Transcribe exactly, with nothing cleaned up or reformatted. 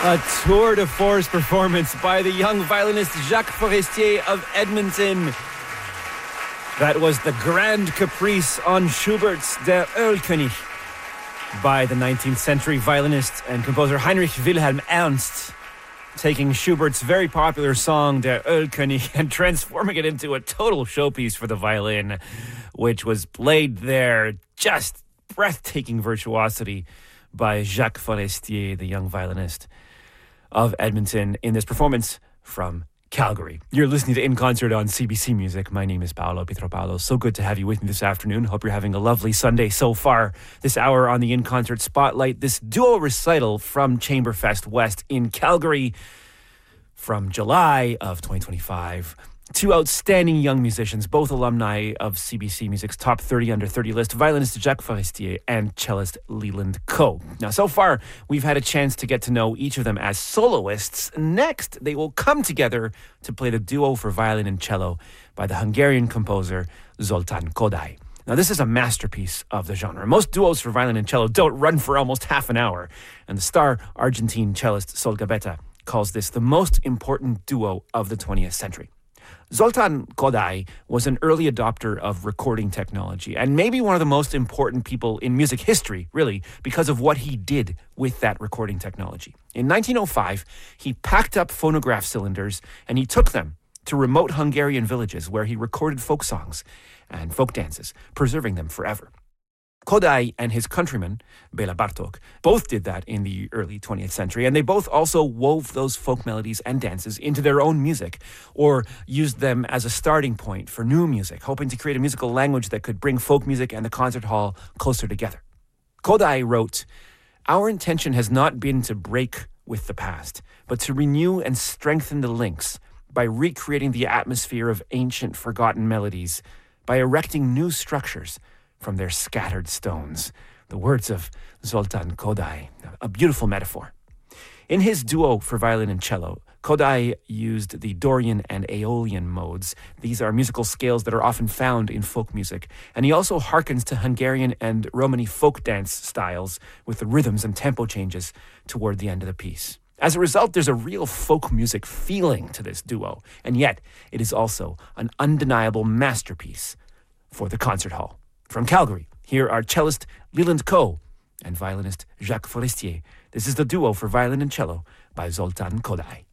A tour de force performance by the young violinist Jacques Forestier of Edmonton. That was the Grand Caprice on Schubert's Der Erlkönig by the nineteenth century violinist and composer Heinrich Wilhelm Ernst, taking Schubert's very popular song Der Erlkönig and transforming it into a total showpiece for the violin, which was played there, just breathtaking virtuosity by Jacques Forestier, the young violinist of Edmonton, in this performance from Calgary. You're listening to In Concert on C B C Music. My name is Paolo Pietropalo. So good to have you with me this afternoon. Hope you're having a lovely Sunday so far. This hour on the In Concert Spotlight, this duo recital from Chamberfest West in Calgary from July of twenty twenty-five. Two outstanding young musicians, both alumni of C B C Music's Top thirty Under thirty list, violinist Jacques Forestier and cellist Leland Coe. Now, so far, we've had a chance to get to know each of them as soloists. Next, they will come together to play the duo for violin and cello by the Hungarian composer Zoltán Kodály. Now, this is a masterpiece of the genre. Most duos for violin and cello don't run for almost half an hour, and the star Argentine cellist Sol Gabetta calls this the most important duo of the twentieth century. Zoltán Kodály was an early adopter of recording technology and maybe one of the most important people in music history, really, because of what he did with that recording technology. In nineteen oh five, he packed up phonograph cylinders and he took them to remote Hungarian villages where he recorded folk songs and folk dances, preserving them forever. Kodály and his countryman, Béla Bartók, both did that in the early twentieth century, and they both also wove those folk melodies and dances into their own music, or used them as a starting point for new music, hoping to create a musical language that could bring folk music and the concert hall closer together. Kodály wrote, "Our intention has not been to break with the past, but to renew and strengthen the links by recreating the atmosphere of ancient forgotten melodies, by erecting new structures from their scattered stones." The words of Zoltán Kodály, a beautiful metaphor. In his duo for violin and cello, Kodály used the Dorian and Aeolian modes. These are musical scales that are often found in folk music. And he also harkens to Hungarian and Romani folk dance styles with the rhythms and tempo changes toward the end of the piece. As a result, there's a real folk music feeling to this duo. And yet, it is also an undeniable masterpiece for the concert hall. From Calgary, here are cellist Leland Coe and violinist Jacques Forestier. This is the duo for violin and cello by Zoltán Kodály.